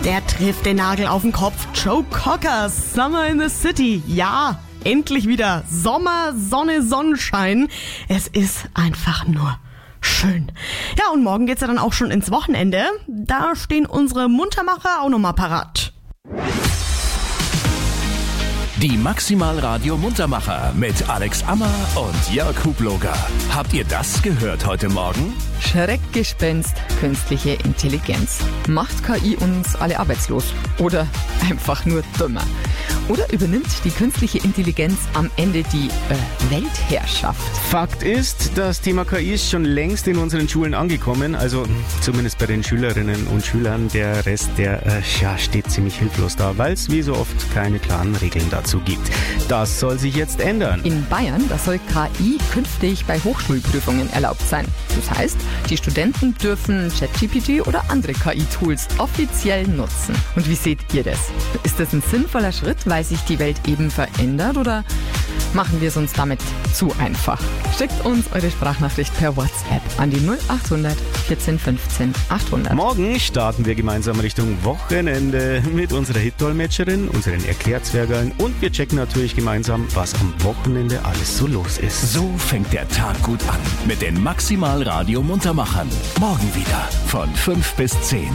Der trifft den Nagel auf den Kopf. Joe Cocker, Summer in the City. Ja, endlich wieder Sommer, Sonne, Sonnenschein. Es ist einfach nur schön. Ja, und morgen geht's ja dann auch schon ins Wochenende. Da stehen unsere Muntermacher auch nochmal parat. Die Maximal Radio Muntermacher mit Alex Ammer und Jörg Hubloger. Habt ihr das gehört heute Morgen? Schreckgespenst, künstliche Intelligenz. Macht KI uns alle arbeitslos? Oder einfach nur dümmer? Oder übernimmt die künstliche Intelligenz am Ende die Weltherrschaft? Fakt ist, das Thema KI ist schon längst in unseren Schulen angekommen. Also zumindest bei den Schülerinnen und Schülern. Der Rest, der steht ziemlich hilflos da, weil es wie so oft keine klaren Regeln dazu gibt. Das soll sich jetzt ändern. In Bayern, da soll KI künftig bei Hochschulprüfungen erlaubt sein. Das heißt, die Studenten dürfen ChatGPT oder andere KI-Tools offiziell nutzen. Und wie seht ihr das? Ist das ein sinnvoller Schritt, weil sich die Welt eben verändert, oder machen wir es uns damit zu einfach? Schickt uns eure Sprachnachricht per WhatsApp an die 0800 14 15 800. Morgen starten wir gemeinsam Richtung Wochenende mit unserer Hit-Dolmetscherin, unseren Erklärzwergeln, und wir checken natürlich gemeinsam, was am Wochenende alles so los ist. So fängt der Tag gut an mit den Maximal Radio Muntermachern. Morgen wieder von 5 bis 10.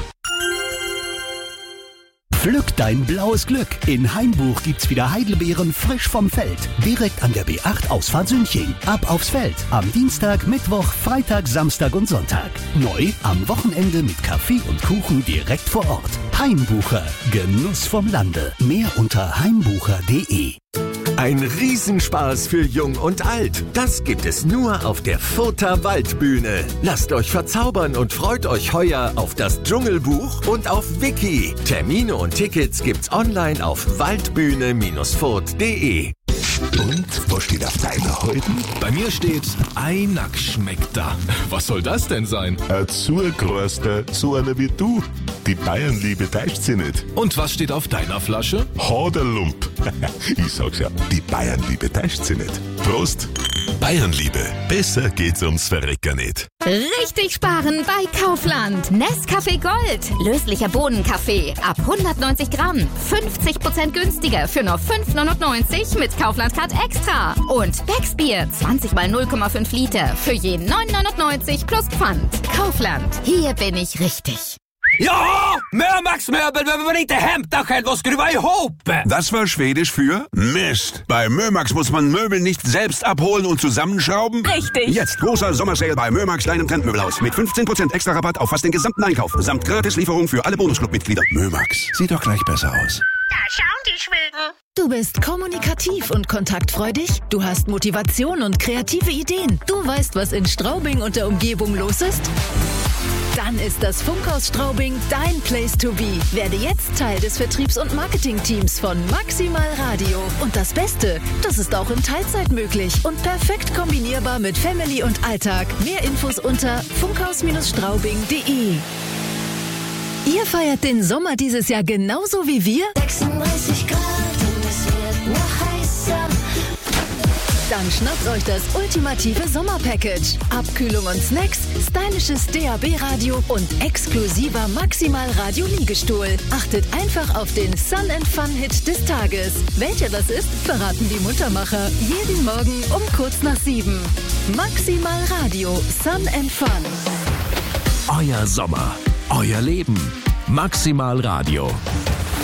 Pflück dein blaues Glück. In Hainbuch gibt's wieder Heidelbeeren frisch vom Feld. Direkt an der B8 Ausfahrt Sünching. Ab aufs Feld. Am Dienstag, Mittwoch, Freitag, Samstag und Sonntag. Neu am Wochenende mit Kaffee und Kuchen direkt vor Ort. Hainbucher. Genuss vom Lande. Mehr unter hainbucher.de. Ein Riesenspaß für Jung und Alt. Das gibt es nur auf der Further Waldbühne. Lasst euch verzaubern und freut euch heuer auf das Dschungelbuch und auf Wiki. Termine und Tickets gibt's online auf waldbühne-furt.de. Und was steht auf deiner Häuten? Bei mir steht Einack schmeckt da. Was soll das denn sein? Ein Zugerkreister, so einer wie du. Die Bayernliebe täuscht sie nicht. Und was steht auf deiner Flasche? Haderlump. Ich sag's ja, die Bayernliebe täuscht sie nicht. Prost. Bayernliebe. Besser geht's ums Verrecken nicht. Richtig sparen bei Kaufland. Nescafé Gold. Löslicher Bohnenkaffee. Ab 190 Gramm. 50% günstiger für nur 5,99 mit Kaufland Card Extra. Und Becksbier. 20 mal 0,5 Liter. Für je 9,99 plus Pfand. Kaufland. Hier bin ich richtig. Ja, Mömax-Möbel, wenn wir nicht Hemdachel, was skruva ihop. Das war Schwedisch für Mist. Bei Mömax muss man Möbel nicht selbst abholen und zusammenschrauben. Richtig. Jetzt großer Sommersale bei Mömax, deinem Trendmöbelhaus. Mit 15% extra Rabatt auf fast den gesamten Einkauf. Samt Gratislieferung für alle Bonusclub-Mitglieder. Mömax, sieht doch gleich besser aus. Da schauen die Schweden. Du bist kommunikativ und kontaktfreudig. Du hast Motivation und kreative Ideen. Du weißt, was in Straubing und der Umgebung los ist? Dann ist das Funkhaus Straubing dein Place to be. Werde jetzt Teil des Vertriebs- und Marketingteams von Maximal Radio. Und das Beste, das ist auch in Teilzeit möglich und perfekt kombinierbar mit Family und Alltag. Mehr Infos unter funkhaus-straubing.de. Ihr feiert den Sommer dieses Jahr genauso wie wir? 36 Grad und es wird noch heißer. Dann schnappt euch das ultimative Sommerpackage. Abkühlung und Snacks, stylisches DAB-Radio und exklusiver Maximal-Radio-Liegestuhl. Achtet einfach auf den Sun and Fun-Hit des Tages. Welcher das ist, verraten die Muntermacher jeden Morgen um kurz nach 7. Maximal Radio, Sun and Fun. Euer Sommer, euer Leben. Maximal Radio.